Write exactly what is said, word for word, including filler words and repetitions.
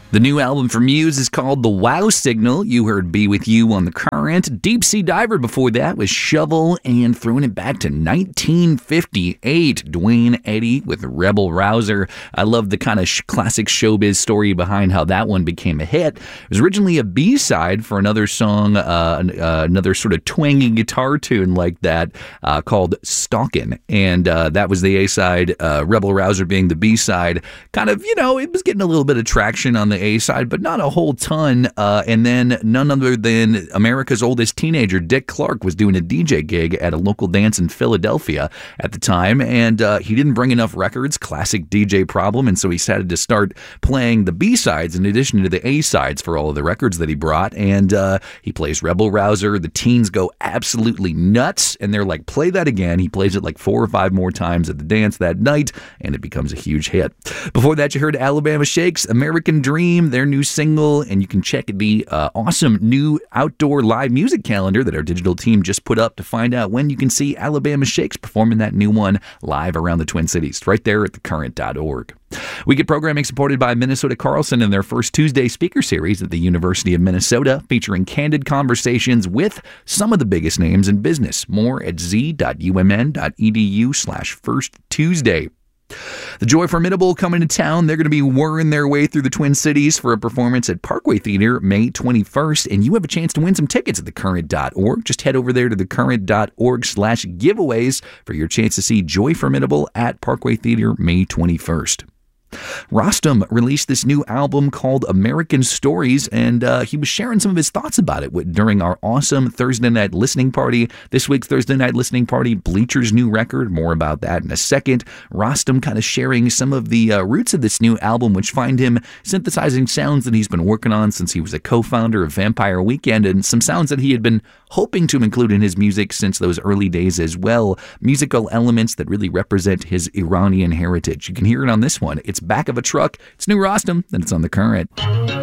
The new album from Muse is called The Wow Signal. You heard Be With You on The Current. Deep Sea Diver before that was Shovel, and throwing it back to nineteen fifty-eight, Dwayne Eddy with Rebel Rouser. I love the kind of sh- classic showbiz story behind how that one became a hit. It was originally a B-side for another song, uh, uh, another sort of twangy guitar tune like that uh, called Stalkin', and uh, that was the A-side, uh, Rebel Rouser being the B-side. Kind of, you know, it was getting a little bit of traction on the A-side, but not a whole ton. Uh, and then none other than America's oldest teenager, Dick Clark, was doing a D J gig at a local dance in Philadelphia at the time, and uh, he didn't bring enough records, classic D J problem, and so he decided to start playing the B-sides in addition to the A-sides for all of the records that he brought, and uh, he plays Rebel Rouser. The teens go absolutely nuts, and they're like, play that again. He plays it like four or five more times at the dance that night, and it becomes a huge hit. Before that, you heard Alabama Shakes, American Dream, their new single, and you can check the uh, awesome new outdoor live music calendar that our digital team just put up to find out when you can see Alabama Shakes performing that new one live around the Twin Cities, right there at the current dot org. We get programming supported by Minnesota Carlson and their first Tuesday speaker series at the University of Minnesota, featuring candid conversations with some of the biggest names in business. More at z dot u m n dot e d u slash first Tuesday. The Joy Formidable coming to town. They're going to be whirring their way through the Twin Cities for a performance at Parkway Theater May twenty-first, and you have a chance to win some tickets at the current dot org. Just head over there to the current dot org slash giveaways for your chance to see Joy Formidable at Parkway Theater May twenty-first. Rostam released this new album called American Stories, and uh, he was sharing some of his thoughts about it during our awesome Thursday night listening party. This week's Thursday night listening party, Bleacher's new record. More about that in a second. Rostam kind of sharing some of the uh, roots of this new album, which find him synthesizing sounds that he's been working on since he was a co-founder of Vampire Weekend, and some sounds that he had been hoping to include in his music since those early days as well. Musical elements that really represent his Iranian heritage. You can hear it on this one. It's Back of a Truck. It's new Rostam, and it's on The Current.